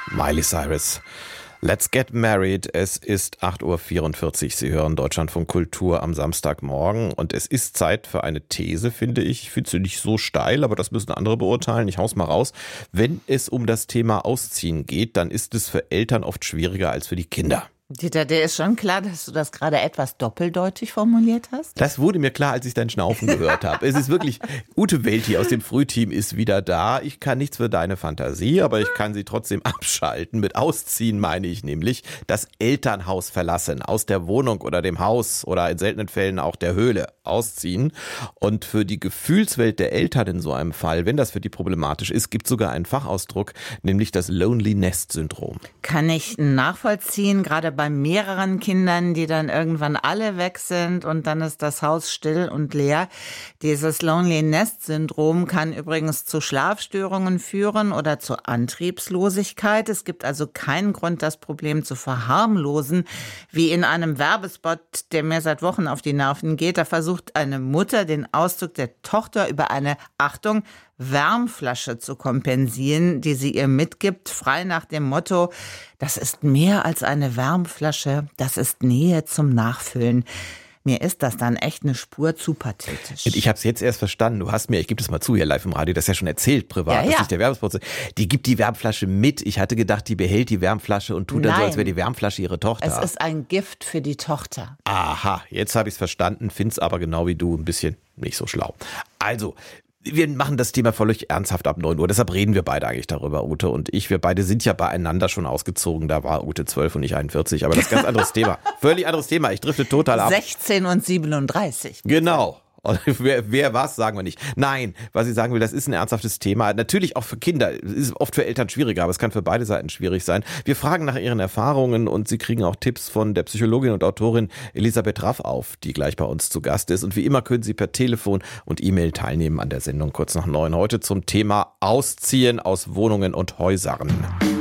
Miley Cyrus. Let's get married. Es ist 8.44 Uhr. Sie hören Deutschlandfunk Kultur am Samstagmorgen. Und es ist Zeit für eine These, finde ich. Ich finde sie nicht so steil, aber das müssen andere beurteilen. Ich hau's mal raus. Wenn es um das Thema Ausziehen geht, dann ist es für Eltern oft schwieriger als für die Kinder. Dieter, dir ist schon klar, dass du das gerade etwas doppeldeutig formuliert hast? Das wurde mir klar, als ich dein Schnaufen gehört habe. Es ist wirklich, Ute Welti aus dem Frühteam ist wieder da. Ich kann nichts für deine Fantasie, aber ich kann sie trotzdem abschalten. Mit Ausziehen meine ich nämlich das Elternhaus verlassen, aus der Wohnung oder dem Haus oder in seltenen Fällen auch der Höhle ausziehen. Und für die Gefühlswelt der Eltern in so einem Fall, wenn das für die problematisch ist, gibt es sogar einen Fachausdruck, nämlich das Lonely Nest Syndrom. Kann ich nachvollziehen, gerade bei mehreren Kindern, die dann irgendwann alle weg sind und dann ist das Haus still und leer. Dieses Lonely Nest Syndrom kann übrigens zu Schlafstörungen führen oder zu Antriebslosigkeit. Es gibt also keinen Grund, das Problem zu verharmlosen, wie in einem Werbespot, der mir seit Wochen auf die Nerven geht. Da versucht eine Mutter, den Auszug der Tochter über eine, Achtung, Wärmflasche zu kompensieren, die sie ihr mitgibt, frei nach dem Motto, das ist mehr als eine Wärmflasche, das ist Nähe zum Nachfüllen. Mir ist das dann echt eine Spur zu pathetisch. Ich habe es jetzt erst verstanden. Du hast mir, ich gebe das mal zu hier live im Radio, das ja schon erzählt privat, Ja. dass ich der Werbespot. Die gibt die Wärmflasche mit. Ich hatte gedacht, die behält die Wärmflasche und tut dann so, als wäre die Wärmflasche ihre Tochter. Es ist ein Gift für die Tochter. Aha, jetzt habe ich es verstanden, find's aber genau wie du ein bisschen nicht so schlau. Also, wir machen das Thema völlig ernsthaft ab 9 Uhr, deshalb reden wir beide eigentlich darüber, Ute und ich. Wir beide sind ja beieinander schon ausgezogen, da war Ute 12 und ich 41, aber das ist ein ganz anderes Thema. Völlig anderes Thema, ich drifte total ab. 16 und 37. Genau. Wer was, sagen wir nicht. Nein, was ich sagen will, das ist ein ernsthaftes Thema. Natürlich auch für Kinder. Es ist oft für Eltern schwieriger, aber es kann für beide Seiten schwierig sein. Wir fragen nach ihren Erfahrungen und Sie kriegen auch Tipps von der Psychologin und Autorin Elisabeth Raff auf, die gleich bei uns zu Gast ist. Und wie immer können Sie per Telefon und E-Mail teilnehmen an der Sendung kurz nach 9. Heute zum Thema Ausziehen aus Wohnungen und Häusern.